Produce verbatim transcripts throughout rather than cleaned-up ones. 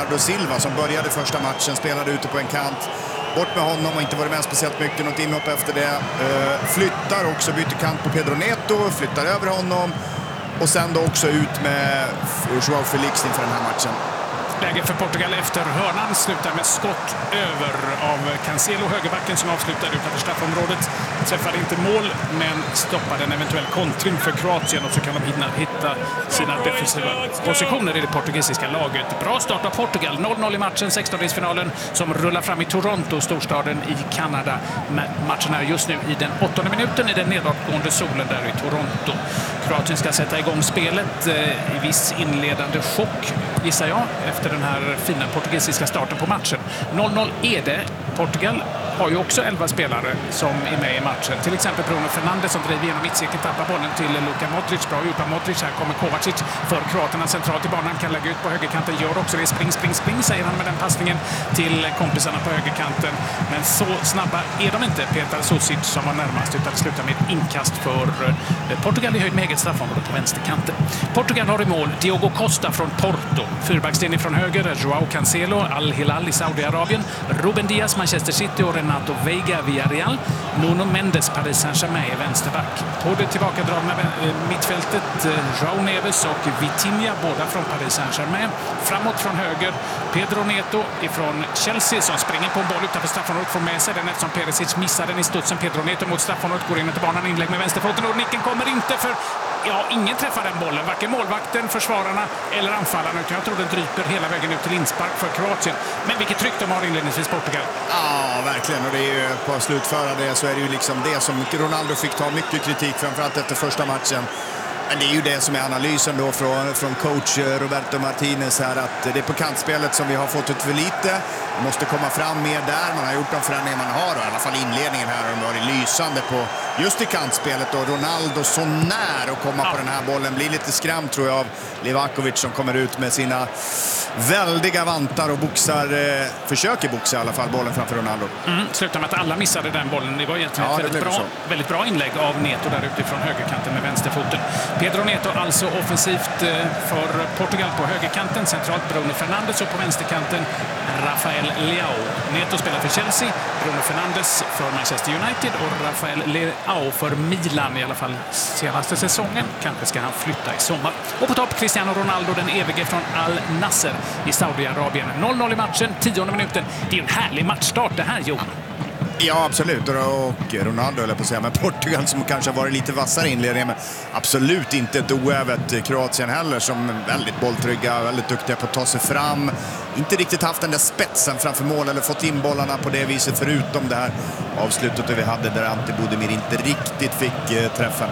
Bernardo Silva som började första matchen, spelade ute på en kant. Bort med honom och inte varit med speciellt mycket, något inhopp efter det. Uh, flyttar också, byter kant på Pedro Neto, flyttar över honom. Och sen då också ut med Joao Felix inför den här matchen. Läge för Portugal efter hörnan slutar med skott över av Cancelo, högerbacken, som avslutar utanför straffområdet. Träffade inte mål, men stoppade en eventuell kontring för Kroatien, och så kan de hitta sina defensiva positioner i det portugisiska laget. Bra start av Portugal. noll noll i matchen, sextondelsfinalen som rullar fram i Toronto, storstaden i Kanada. Matchen är just nu i den åttonde minuten i den nedåtgående solen där i Toronto. Kroatien ska sätta igång spelet i viss inledande chock, gissar jag, efter den här fina portugisiska starten på matchen. noll noll är det. Portugal har ju också elva spelare som är med i matchen. Till exempel Bruno Fernandes som driver genom mittcirkeln, tappar bollen till Luka Modric. Bra gjort av Modric. Här kommer Kovacic för kroaterna centralt i banan. Kan lägga ut på högerkanten. Gör också det. Spring, spring, spring, säger han med den passningen till kompisarna på högerkanten. Men så snabba är de inte. Petar Susic som var närmast, utan att sluta med ett inkast för Portugal i höjd med eget straffområde på vänsterkanten. Portugal har i mål Diogo Costa från Porto. Fyrbackslinje från höger, Joao Cancelo, Al-Hilal i Saudiarabien, Ruben Diaz, Manchester City och Renato Veiga, Villarreal. Nuno Mendes, Paris Saint-Germain, är vänsterback. På det tillbakadragna mittfältet, João Neves och Vitinha, båda från Paris Saint-Germain. Framåt från höger, Pedro Neto ifrån Chelsea som springer på en boll utanför straffområdet, får med sig den eftersom Perisic missar den i studsen. Pedro Neto mot straffområdet, går in till banan, inlägg med vänsterfoten och nicken kommer inte, för ja, ingen träffar den bollen. Varken målvakten, försvararna eller anfallarna, utan jag tror den dryper hela vägen ut till inspark för Kroatien. Men vilket tryck de har inledningsvis, Portugal. Ja, verkligen. Och det är ju på att slutföra det så är det ju liksom det som Ronaldo fick ta mycket kritik, framförallt efter första matchen. Men det är ju det som är analysen då från, från coach Roberto Martinez här, att det är på kantspelet som vi har fått ut för lite. Vi måste komma fram mer där. Man har gjort de förändringar man har, och i alla fall inledningen här har de varit lysande på just i kantspelet. Och Ronaldo så när att komma ja. på den här bollen. Blir lite skrämt tror jag av Livakovic som kommer ut med sina väldiga vantar och boxar, eh, försöker boxa i alla fall bollen framför Ronaldo. Mm, slutar med att alla missade den bollen. Det var egentligen ja, ett väldigt bra, väldigt bra inlägg av Neto där utifrån högerkanten med vänsterfoten. Pedro Neto alltså offensivt för Portugal på högerkanten, centralt Bruno Fernandes, och på vänsterkanten Rafael Leao. Neto spelar för Chelsea, Bruno Fernandes för Manchester United och Rafael Leao för Milan, i alla fall senaste säsongen. Kanske ska han flytta i sommar. Och på topp Cristiano Ronaldo, den evige från Al Nasser i Saudiarabien. noll noll i matchen, tionde minuten. Det är en härlig matchstart det här, Johan. Ja, absolut. Och Ronaldo, eller på att säga, men Portugal som kanske har varit lite vassare i inledningen, men absolut inte ett oävet Kroatien heller, som är väldigt bolltrygga, väldigt duktiga på att ta sig fram. Inte riktigt haft den där spetsen framför mål eller fått in bollarna på det viset, förutom det här avslutet vi hade där Ante Budimir inte riktigt fick eh, träffen.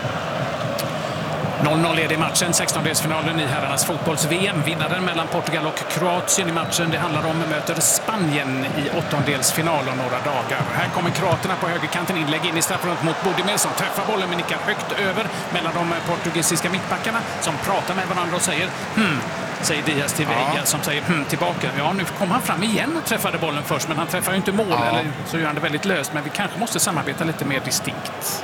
noll noll är det i matchen, sextondelsfinalen i herrarnas fotbolls-V M. Vinnaren mellan Portugal och Kroatien i matchen, det handlar om, möter Spanien i åttondelsfinal om några dagar. Här kommer kroaterna på högerkanten, inlägg in i straffområdet mot Budimir som träffar bollen men nickar högt över mellan de portugisiska mittbackarna som pratar med varandra och säger hmm, säger Diaz till Veiga ja. som säger hmm, tillbaka. Ja, nu kom han fram igen och träffade bollen först, men han träffar ju inte mål, ja. eller så gör han det väldigt löst, men vi kanske måste samarbeta lite mer distinkt.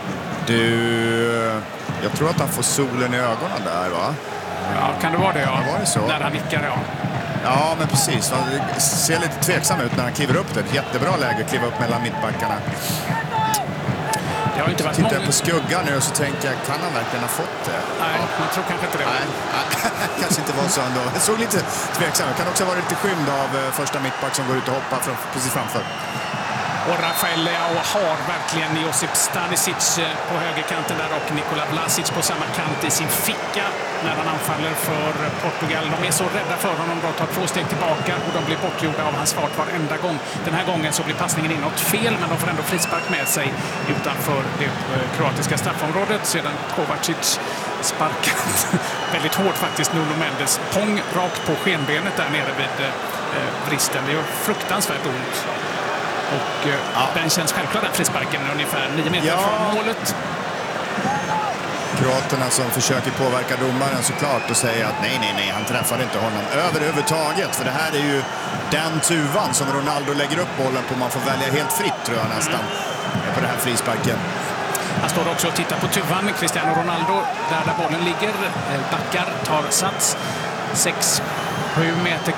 Du, jag tror att han får solen i ögonen där, va? Ja, kan det vara det, ja. Var det så? När han nickar, ja. Ja, men precis. Han ser lite tveksam ut när han kliver upp det. Ett jättebra läge att kliva upp mellan mittbackarna. Det har inte varit Tittar många... jag på skuggan nu så tänker jag, kan han verkligen ha fått det? Nej, ja. man tror kanske inte det. Nej, kanske inte var så ändå. Det såg lite tveksam ut. Kan också vara lite skymd av första mittback som går ut och hoppar från, precis framför. Och Rafael Leao har verkligen Josip Stanisic på högerkanten där och Nikola Vlasic på samma kant i sin ficka när han anfaller för Portugal. De är så rädda för honom, de tar två steg tillbaka och de blir bortgjorda av hans fart varenda gång. Den här gången så blir passningen inåt fel, men de får ändå frispark med sig utanför det kroatiska straffområdet. Sedan Kovacic sparkat väldigt hårt faktiskt Nuno Mendes. Pång rakt på skenbenet där nere vid eh, vristen. Det gör fruktansvärt ont. Och eh, ja. den känns självklart, den frisparken är ungefär nio meter ja. från målet. Kroaterna som försöker påverka domaren såklart och säger att nej, nej, nej, han träffade inte honom överhuvudtaget. För det här är ju den tuvan som Ronaldo lägger upp bollen på. Man får välja helt fritt, tror jag nästan, mm. på den här frisparken. Han står också och tittar på tuvan. Cristiano Ronaldo, där, där bollen ligger, backar, tar sats. sex sju meter